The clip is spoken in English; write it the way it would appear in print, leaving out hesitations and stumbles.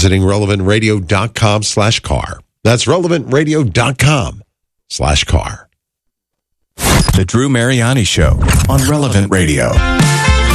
visiting relevantradio.com/car. That's relevantradio.com/car. The Drew Mariani Show on Relevant Radio.